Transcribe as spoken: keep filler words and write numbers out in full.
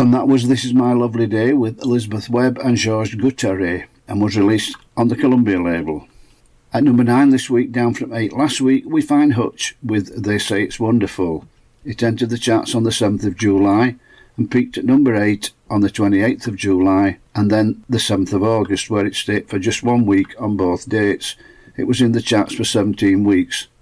And that was This Is My Lovely Day with Elizabeth Webb and Georges Goutaré, and was released on the Columbia label. At number nine this week, down from eight last week, we find Hutch with They Say It's Wonderful. It entered the charts on the seventh of July and peaked at number eight on the twenty-eighth of July and then the seventh of August, where it stayed for just one week on both dates. It was in the charts for seventeen weeks.